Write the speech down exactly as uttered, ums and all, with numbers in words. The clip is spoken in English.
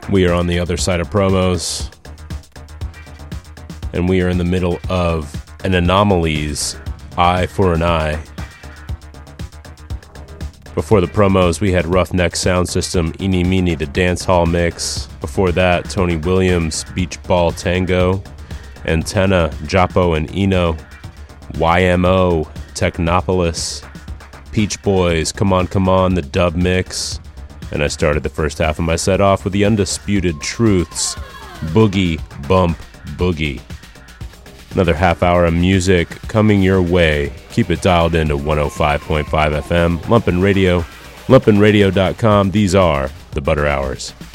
We are on the other side of promos, and we are in the middle of an Anomalies Eye for an Eye. Before the promos, we had Roughneck Sound System, Eeny Meeny, the Dance Hall Mix. Before that, Tony Williams, Beach Ball Tango, Antenna, Japo and Eno, Y M O, Technopolis, Peach Boys, Come On Come On, the Dub Mix. And I started the first half of my set off with the Undisputed Truths, Boogie Bump Boogie. Another half hour of music coming your way. Keep it dialed into one oh five point five F M, Lumpin' Radio, lumpin radio dot com. These are the Butter Hours.